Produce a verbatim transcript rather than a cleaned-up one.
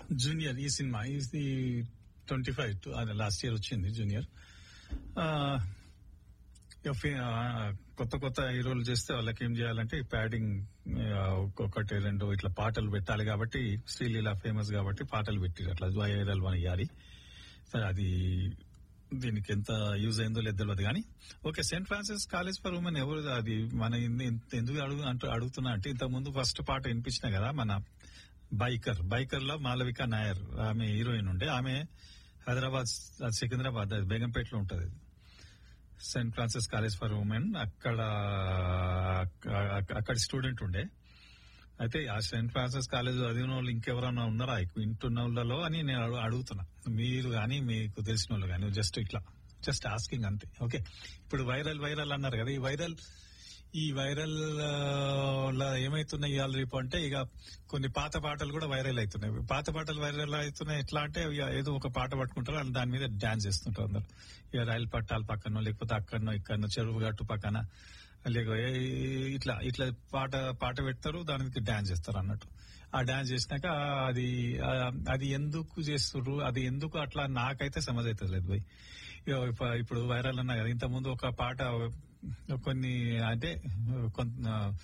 Junior ఈ cinema ఇది twenty five last year వచ్చింది జూనియర్. ఆ, ఇక ఫి- ఆ, కొత్త కొత్త హీరోలు చేస్తే వాళ్ళకి ఏం చేయాలంటే ప్యాడింగ్ ఒక్కొక్కటి రెండు ఇట్లా పాటలు పెట్టాలి కాబట్టి శ్రీలీల ఫేమస్ కాబట్టి పాటలు పెట్టిరు అట్లా వైరల్ వన్ ఇయ్యాలి. సరే అది దీనికి ఎంత యూజ్ అయిందో లేదు తెలియదు కానీ okay. Saint Francis college for women ఎవరు అది మన ఇన్- ఇన్- ఎందుకు అడుగు అంటూ అడుగుతున్నా అంటే ఇంతకు ముందు ఫస్ట్ పాట వినిపించిన కదా మన బైకర్ బైకర్ లో మాలవిక నాయర్ ఆమె హీరోయిన్ ఉండే. ఆమె హైదరాబాద్ అది సికింద్రాబాద్ అది బేగంపేటలో ఉంటది. Saint Francis college for women అక్కడ అక్క- అక్కడ స్టూడెంట్ ఉండే. అయితే ఆ సెయింట్ ఫ్రాన్సిస్ కాలేజ్ చదివిన వాళ్ళు ఇంకెవరన్నా ఉన్నారా వింటున్న వాళ్ళలో అని నేను అడుగు- అడుగుతున్నా. మీరు కానీ మీకు తెలిసిన వాళ్ళు కానీ జస్ట్ ఇట్లా జస్ట్ ఆస్కింగ్ అంతే. ఓకే, ఇప్పుడు వైరల్ వైరల్ అన్నారు కదా, ఈ వైరల్ ఈ వైరల్ లో ఏమైతున్నాయి ఇవాళ రేపు అంటే ఇక కొన్ని పాత పాటలు కూడా వైరల్ అవుతున్నాయి. పాత పాటలు వైరల్ అవుతున్నాయి ఎట్లా అంటే ఇక ఏదో ఒక పాట పట్టుకుంటారు వాళ్ళు దాని మీద డాన్స్ చేస్తుంటారు అందరు. ఇక రైలు పట్టాల పక్కనో లేకపోతే అక్కడనో ఇక్కడనో చెరువు గట్టు పక్కన లేక ఏ- ఇట్లా ఇట్లా పాట పాట పెడతారు దాని మీద డాన్స్ చేస్తారు అన్నట్టు. ఆ డాన్స్ చేసినాక అది ఆ, అది ఎందుకు చేస్తుర్రు అది ఎందుకు అట్లా నాకైతే సమజ్ అవుతుంది లేదు పోయి. ఇప్పుడు వైరల్ అన్నా కదా ఇంత ముందు ఒక పాట కొన్ని అంటే కొంత